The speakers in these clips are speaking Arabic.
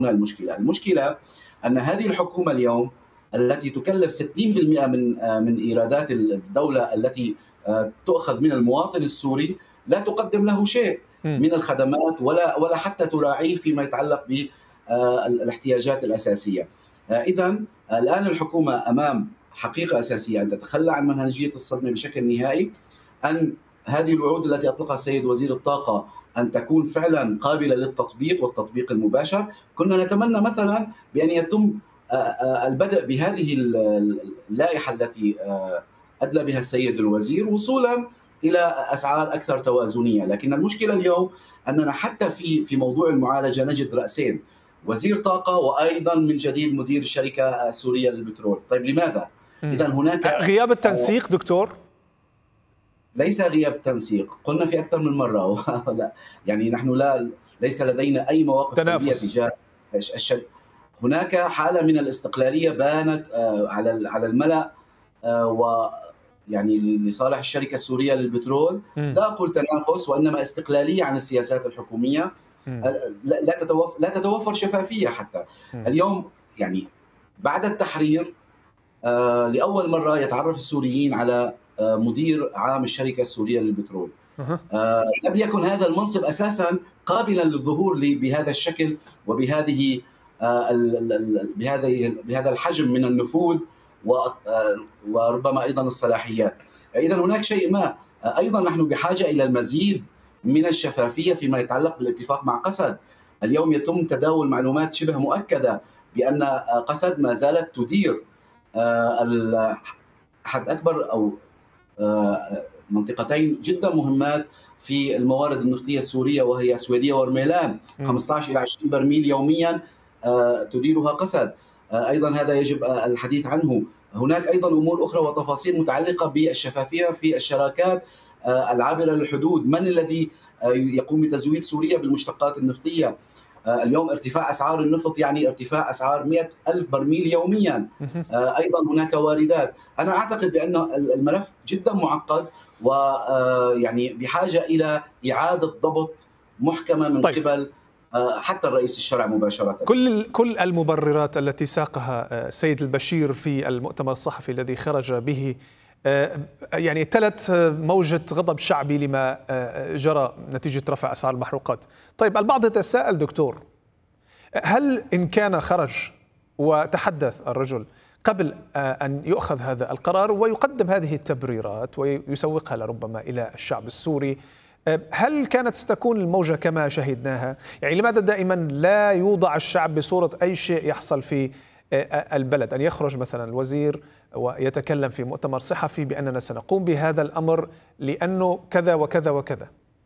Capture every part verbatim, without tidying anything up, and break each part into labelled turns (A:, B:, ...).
A: المشكلة. المشكلة أن هذه الحكومة اليوم التي تكلف ستين بالمئة من من إيرادات الدولة التي تؤخذ من المواطن السوري لا تقدم له شيء من الخدمات ولا ولا حتى تراعيه فيما يتعلق بالاحتياجات الأساسية. إذا الآن الحكومة أمام حقيقة أساسية أن تتخلى عن منهجية الصدمة بشكل نهائي، أن هذه الوعود التي أطلقها السيد وزير الطاقة أن تكون فعلا قابلة للتطبيق والتطبيق المباشر. كنا نتمنى مثلا بأن يتم البدء بهذه اللائحة التي أدلى بها السيد الوزير وصولا إلى أسعار أكثر توازنية، لكن المشكلة اليوم أننا حتى في في موضوع المعالجة نجد رأسين، وزير طاقة وأيضا من جديد مدير الشركة السورية للبترول. طيب لماذا؟ إذا هناك
B: غياب التنسيق دكتور؟
A: ليس غياب تنسيق، قلنا في أكثر من مرة لا يعني نحن لا ليس لدينا أي مواقف سلبية تجاه الشركة. هناك حالة من الاستقلالية بانت على على الملأ ويعني لصالح الشركة السورية للبترول. لا أقول تنافس وإنما استقلالية عن السياسات الحكومية. لا تتوفر لا تتوفر شفافية حتى اليوم. يعني بعد التحرير لأول مرة يتعرف السوريين على مدير عام الشركة السورية للبترول. لم يكن هذا المنصب أساسا قابلا للظهور بهذا الشكل وبهذه بهذه بهذا الحجم من النفوذ وربما أيضا الصلاحيات. إذا هناك شيء ما. أيضا نحن بحاجة إلى المزيد من الشفافية فيما يتعلق بالاتفاق مع قسد. اليوم يتم تداول معلومات شبه مؤكدة بأن قسد ما زالت تدير حد أكبر أو منطقتين جدا مهمات في الموارد النفطية السورية وهي سويدية ورميلان، خمسة عشر إلى عشرين برميل يوميا تديرها قسد. أيضا هذا يجب الحديث عنه. هناك أيضا أمور أخرى وتفاصيل متعلقة بالشفافية في الشراكات العابرة للحدود. من الذي يقوم بتزويد سوريا بالمشتقات النفطية؟ اليوم ارتفاع أسعار النفط يعني ارتفاع أسعار مئة ألف برميل يوميا. أيضا هناك واردات. أنا أعتقد بأن الملف جدا معقد ويعني بحاجة إلى إعادة ضبط محكمة من طيب. قبل حتى الرئيس الشرع مباشرة.
B: كل كل المبررات التي ساقها السيد البشير في المؤتمر الصحفي الذي خرج به يعني تلت موجة غضب شعبي لما جرى نتيجة رفع أسعار المحروقات. طيب البعض يتساءل دكتور، هل إن كان خرج وتحدث الرجل قبل أن يؤخذ هذا القرار ويقدم هذه التبريرات ويسوقها لربما إلى الشعب السوري، هل كانت ستكون الموجة كما شهدناها؟ يعني لماذا دائما لا يوضع الشعب بصورة أي شيء يحصل في البلد؟ أن يخرج مثلا الوزير ويتكلم في مؤتمر صحفي بأننا سنقوم بهذا الأمر لأنه كذا وكذا وكذا.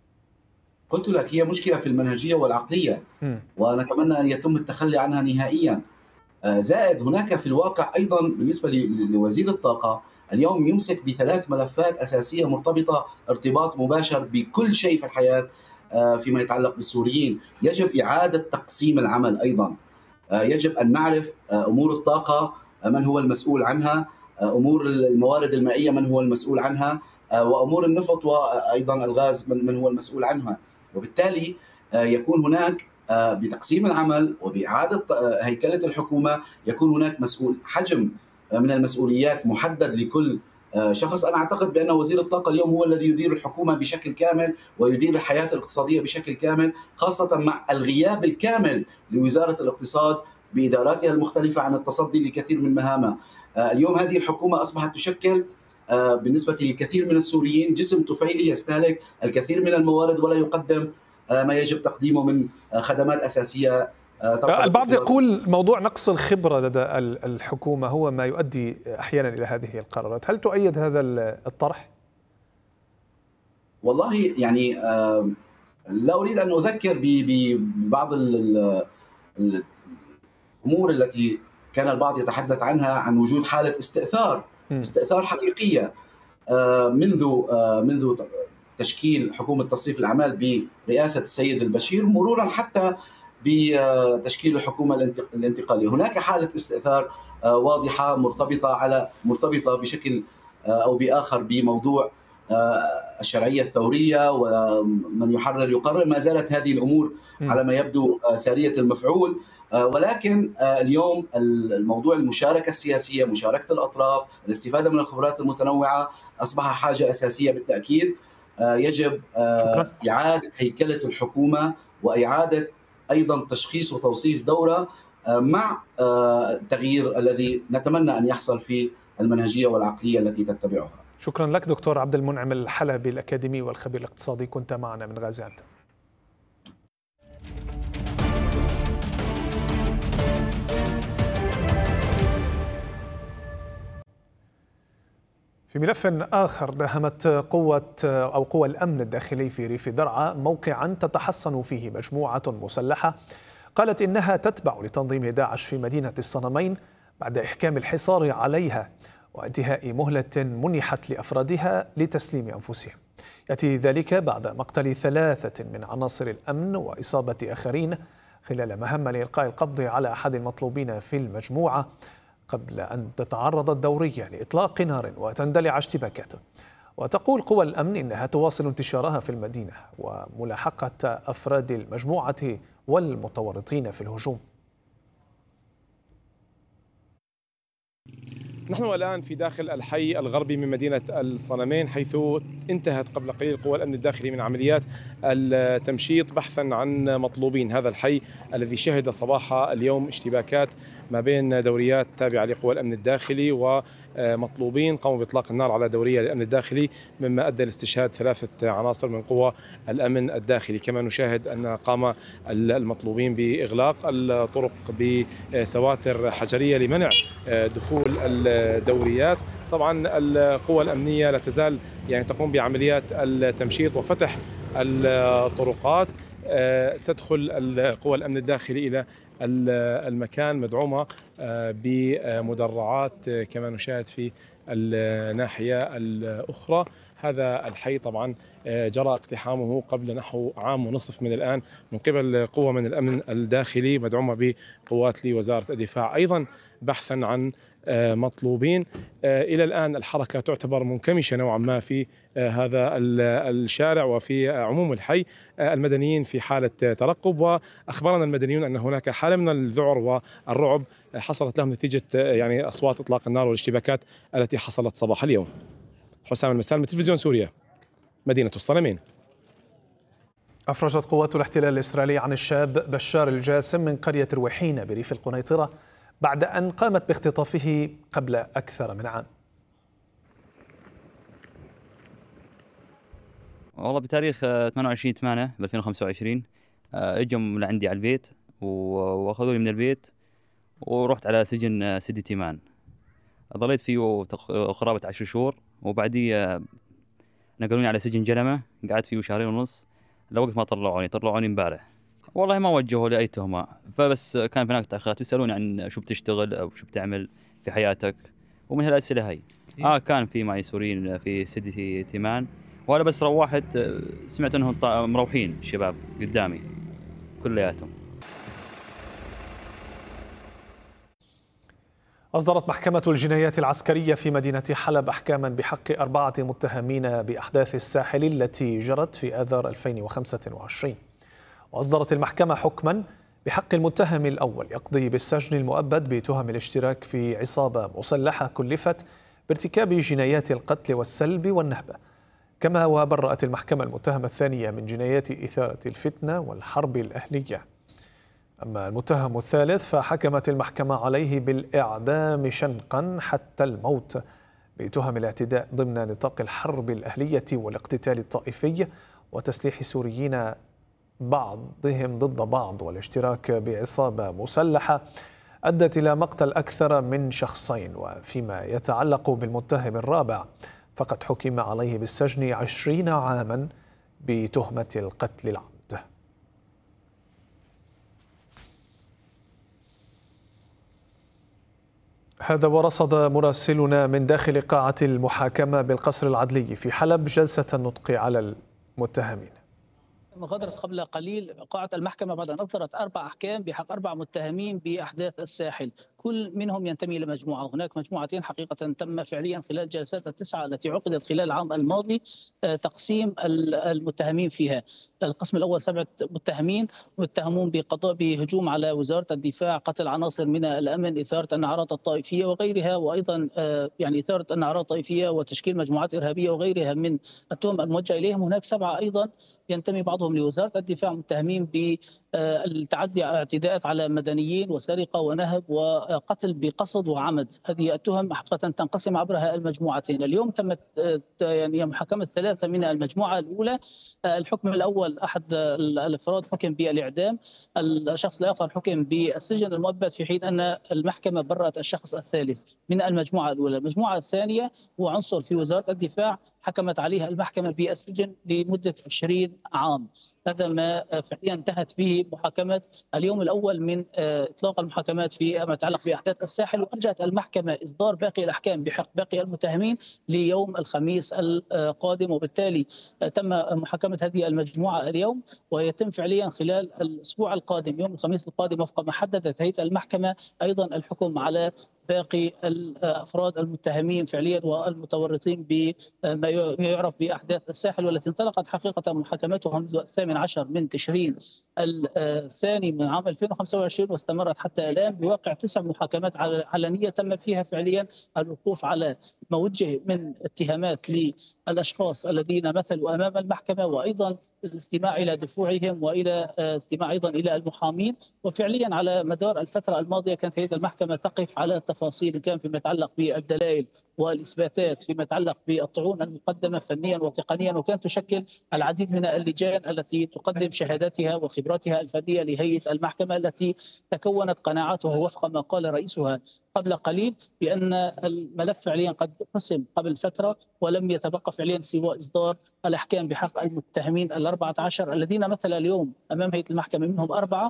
A: قلت لك هي مشكلة في المنهجية والعقلية م. ونتمنى أن يتم التخلي عنها نهائيا. زائد هناك في الواقع أيضا بالنسبة لوزير الطاقة اليوم يمسك بثلاث ملفات أساسية مرتبطة ارتباط مباشر بكل شيء في الحياة فيما يتعلق بالسوريين. يجب إعادة تقسيم العمل. أيضا يجب أن نعرف أمور الطاقة من هو المسؤول عنها، أمور الموارد المائية من هو المسؤول عنها، وأمور النفط وأيضا الغاز من هو المسؤول عنها. وبالتالي يكون هناك بتقسيم العمل وبإعادة هيكلة الحكومة يكون هناك مسؤول حجم من المسؤوليات محدد لكل شخص. أنا أعتقد بأن وزير الطاقة اليوم هو الذي يدير الحكومة بشكل كامل ويدير الحياة الاقتصادية بشكل كامل، خاصة مع الغياب الكامل لوزارة الاقتصاد بإداراتها المختلفة عن التصدي لكثير من مهامها. اليوم هذه الحكومة أصبحت تشكل بالنسبة للكثير من السوريين جسم طفيلي يستهلك الكثير من الموارد ولا يقدم ما يجب تقديمه من خدمات أساسية.
B: البعض يقول موضوع نقص الخبرة لدى الحكومة هو ما يؤدي أحيانا إلى هذه القرارات. هل تؤيد هذا الطرح؟
A: والله يعني لا أريد أن أذكر ببعض الأمور التي كان البعض يتحدث عنها عن وجود حالة استئثار استئثار حقيقية منذ منذ تشكيل حكومة تصريف الأعمال برئاسة السيد البشير مرورا حتى بتشكيل الحكومة الانتقالية. هناك حالة استئثار واضحة مرتبطة على مرتبطة بشكل أو بآخر بموضوع الشرعية الثورية ومن يحرر يقرر. ما زالت هذه الأمور على ما يبدو سارية المفعول. ولكن اليوم الموضوع المشاركة السياسية، مشاركة الأطراف، الاستفادة من الخبرات المتنوعة أصبح حاجة أساسية بالتأكيد. يجب
B: شكرا.
A: إعادة هيكلة الحكومة وإعادة أيضا تشخيص وتوصيف دورة مع التغيير الذي نتمنى أن يحصل في المنهجية والعقلية التي تتبعها.
B: شكرا لك دكتور عبد المنعم الحلبي الأكاديمي والخبير الاقتصادي، كنت معنا من غازيانتب. في ملف آخر، داهمت قوة أو قوى الأمن الداخلي في ريف درعا موقعا تتحصن فيه مجموعة مسلحة قالت إنها تتبع لتنظيم داعش في مدينة الصنمين بعد إحكام الحصار عليها وانتهاء مهلة منحت لأفرادها لتسليم أنفسهم. يأتي ذلك بعد مقتل ثلاثة من عناصر الأمن وإصابة آخرين خلال مهمة لإلقاء القبض على أحد المطلوبين في المجموعة قبل أن تتعرض الدورية لإطلاق نار وتندلع اشتباكات. وتقول قوى الأمن إنها تواصل انتشارها في المدينة وملاحقة أفراد المجموعة والمتورطين في الهجوم.
C: نحن الآن في داخل الحي الغربي من مدينة الصنمين، حيث انتهت قبل قليل قوى الأمن الداخلي من عمليات التمشيط بحثا عن مطلوبين. هذا الحي الذي شهد صباح اليوم اشتباكات ما بين دوريات تابعة لقوى الأمن الداخلي ومطلوبين قاموا بإطلاق النار على دورية للأمن الداخلي، مما أدى لاستشهاد ثلاثة عناصر من قوى الأمن الداخلي. كما نشاهد أن قام المطلوبين بإغلاق الطرق بسواتر حجرية لمنع دخول الدوريات. طبعا القوى الأمنية لا تزال يعني تقوم بعمليات التمشيط وفتح الطرقات. تدخل القوى الأمن الداخلي إلى المكان مدعومة بمدرعات كما نشاهد في الناحية الأخرى. هذا الحي طبعا جرى اقتحامه قبل نحو عام ونصف من الآن من قبل قوة من الأمن الداخلي مدعومة بقوات لوزارة الدفاع، أيضا بحثا عن مطلوبين. إلى الآن الحركة تعتبر منكمشة نوعا ما في هذا الشارع وفي عموم الحي. المدنيين في حالة ترقب، وأخبرنا المدنيون أن هناك حالة من الذعر والرعب حصلت لهم نتيجة يعني أصوات إطلاق النار والاشتباكات التي حصلت صباح اليوم. حسام المسالم من تلفزيون سوريا، مدينة الصنمين.
B: أفرجت قوات الاحتلال الإسرائيلي عن الشاب بشار الجاسم من قرية رويحينة بريف القنيطرة بعد أن قامت باختطافه قبل أكثر من عام.
D: والله بتاريخ ثمانية وعشرين ثمانية ألفين وخمسة وعشرين اجوا لعندي على البيت واخذوني من البيت ورحت على سجن سيدي تيمان. ظليت فيه قرابة عشر شهور، وبعديه نقلوني على سجن جلمة، قعدت فيه شهرين ونص لوقت ما طلعوني طلعوني امبارح. والله ما وجهوا لي أي تهمة، فبس كان هناك تأخيرات يسألوني عن شو بتشتغل أو شو بتعمل في حياتك، ومن هالأسئلة هاي. آه كان في معي سوريين في سيدي تيمان، وأنا بس روحت سمعت أنهم مروحين الشباب قدامي كلياتهم.
B: أصدرت محكمة الجنايات العسكرية في مدينة حلب أحكاما بحق أربعة متهمين بأحداث الساحل التي جرت في آذار ألفين وخمسة وعشرين. وأصدرت المحكمة حكما بحق المتهم الأول يقضي بالسجن المؤبد بتهم الاشتراك في عصابة مسلحة كلفت بارتكاب جنايات القتل والسلب والنهبة. كما وبرأت المحكمة المتهم الثانية من جنايات إثارة الفتنة والحرب الأهلية. أما المتهم الثالث فحكمت المحكمة عليه بالإعدام شنقا حتى الموت بتهم الاعتداء ضمن نطاق الحرب الأهلية والاقتتال الطائفي وتسليح سوريين بعضهم ضد بعض والاشتراك بعصابة مسلحة أدت إلى مقتل أكثر من شخصين. وفيما يتعلق بالمتهم الرابع فقد حكم عليه بالسجن عشرين عاما بتهمة القتل العمد. هذا ورصد مراسلنا من داخل قاعة المحاكمة بالقصر العدلي في حلب جلسة النطق على المتهمين.
E: غادرت قبل قليل قاعة المحكمة بعد أن أصدرت أربع أحكام بحق أربع متهمين بأحداث الساحل، كل منهم ينتمي إلى مجموعة. هناك مجموعتين حقيقة تم فعليا خلال الجلسات التسعة التي عقدت خلال العام الماضي تقسيم المتهمين فيها. القسم الأول سبعة متهمين متهمون بقضاء بهجوم على وزارة الدفاع، قتل عناصر من الأمن، إثارة النعرات الطائفية وغيرها، وأيضا يعني إثارة النعرات الطائفية وتشكيل مجموعات إرهابية وغيرها من التهم الموجهة إليهم. هناك سبعة أيضا ينتمي بعضهم لوزارة الدفاع متهمين بالتعدي اعتداءات على مدنيين وسرقة ونهب وقتل بقصد وعمد. هذه التهم حقيقة تنقسم عبرها المجموعتين. اليوم تمت يعني محاكمة ثلاثة من المجموعة الأولى. الحكم الأول أحد الأفراد حكم بالإعدام، الشخص الآخر حكم بالسجن المؤبد، في حين أن المحكمة برأت الشخص الثالث من المجموعة الأولى. المجموعة الثانية هو عنصر في وزارة الدفاع حكمت عليها المحكمة بالسجن لمدة عشرين عام. هذا ما فعليا انتهت به محاكمة اليوم الأول من إطلاق المحاكمات فيما يتعلق بأحداث الساحل، وأرجت المحكمة إصدار باقي الأحكام بحق باقي المتهمين ليوم الخميس القادم، وبالتالي تم محاكمة هذه المجموعة اليوم، ويتم فعليا خلال الأسبوع القادم يوم الخميس القادم وفق ما حددت هيئة المحكمة أيضا الحكم على باقي الأفراد المتهمين فعليا والمتورطين بما يعرف بأحداث الساحل، والتي انطلقت حقيقة محاكمتها منذ الثامن عشر من تشرين الثاني من عام ألفين وخمسة وعشرين واستمرت حتى الآن بواقع تسع محاكمات علنية تم فيها فعليا الوقوف على ما وجه من اتهامات للأشخاص الذين مثلوا أمام المحكمة، وأيضا الاستماع إلى دفوعهم وإلى استماع أيضا إلى المحامين. وفعليا على مدار الفترة الماضية كانت هيئة المحكمة تقف على التفاصيل، كان فيما يتعلق بالدلائل والإثباتات، فيما يتعلق بالطعون المقدمة فنيا وتقنيا، وكانت تشكل العديد من اللجان التي تقدم شهاداتها وخبراتها الفنية لهيئة المحكمة، التي تكونت قناعاتها وفق ما قال رئيسها قبل قليل بأن الملف فعليا قد حسم قبل فترة ولم يتبقى فعليا سوى إصدار الأحكام بحق المتهمين الأربعة عشر الذين مثل اليوم أمام هيئة المحكمة منهم أربعة.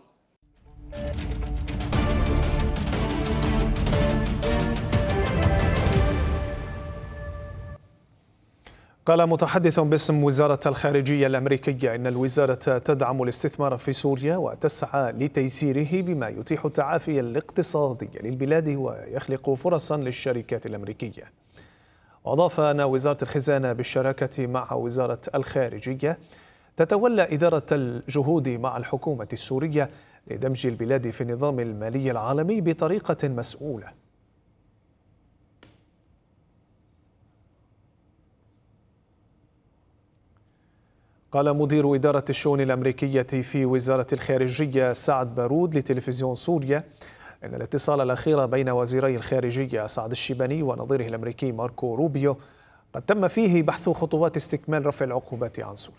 B: قال متحدث باسم وزارة الخارجية الأمريكية إن الوزارة تدعم الاستثمار في سوريا وتسعى لتيسيره بما يتيح التعافي الاقتصادي للبلاد ويخلق فرصا للشركات الأمريكية. وأضاف أن وزارة الخزانة بالشراكة مع وزارة الخارجية تتولى إدارة الجهود مع الحكومة السورية لدمج البلاد في النظام المالي العالمي بطريقة مسؤولة. قال مدير إدارة الشؤون الأمريكية في وزارة الخارجية سعد بارود لتلفزيون سوريا إن الاتصال الأخير بين وزيري الخارجية سعد الشيباني ونظيره الأمريكي ماركو روبيو قد تم فيه بحث خطوات استكمال رفع العقوبات عن سوريا.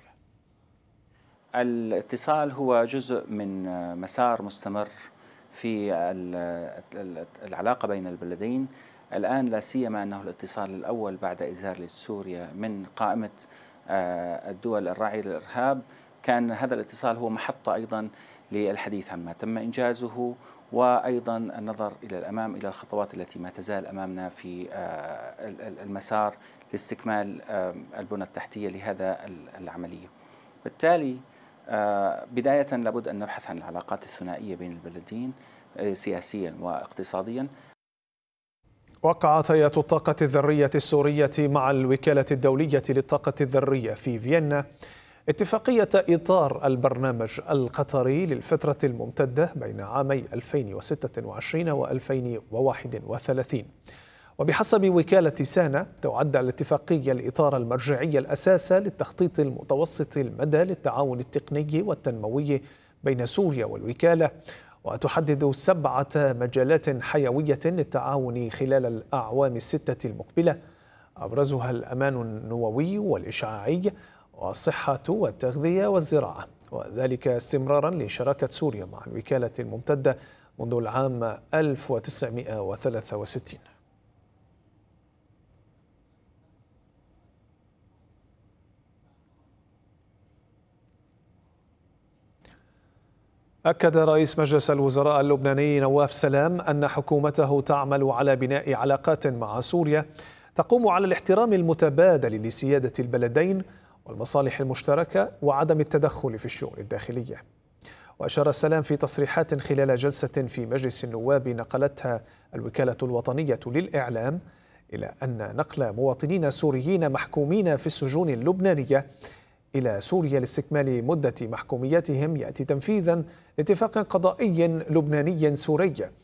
F: الاتصال هو جزء من مسار مستمر في العلاقة بين البلدين. الآن لا سيما أنه الاتصال الأول بعد إزالة سوريا من قائمة الدول الراعية للإرهاب، كان هذا الاتصال هو محطة أيضا للحديث عما تم إنجازه، وأيضا النظر إلى الأمام إلى الخطوات التي ما تزال أمامنا في المسار لاستكمال البنى التحتية لهذا العملية. بالتالي بداية لابد أن نبحث عن العلاقات الثنائية بين البلدين سياسيا واقتصاديا.
B: وقعت هيئة الطاقة الذرية السورية مع الوكالة الدولية للطاقة الذرية في فيينا اتفاقية إطار البرنامج القطري للفترة الممتدة بين عامي ألفين وستة وعشرين وألفين وواحد وثلاثين. وبحسب وكالة سانا تعد الاتفاقية الإطار المرجعي الأساس للتخطيط المتوسط المدى للتعاون التقني والتنموي بين سوريا والوكالة، وتحدد سبعة مجالات حيوية للتعاون خلال الأعوام الستة المقبلة، أبرزها الأمان النووي والإشعاعي والصحة والتغذية والزراعة، وذلك استمرارا لشراكة سوريا مع الوكالة الممتدة منذ العام ألف وتسعمائة وثلاثة وستين. أكد رئيس مجلس الوزراء اللبناني نواف سلام أن حكومته تعمل على بناء علاقات مع سوريا تقوم على الاحترام المتبادل لسيادة البلدين والمصالح المشتركة وعدم التدخل في الشؤون الداخلية. وأشار السلام في تصريحات خلال جلسة في مجلس النواب نقلتها الوكالة الوطنية للإعلام إلى أن نقل مواطنين سوريين محكومين في السجون اللبنانية إلى سوريا لاستكمال مدة محكوميتهم يأتي تنفيذا لاتفاق قضائي لبناني سوري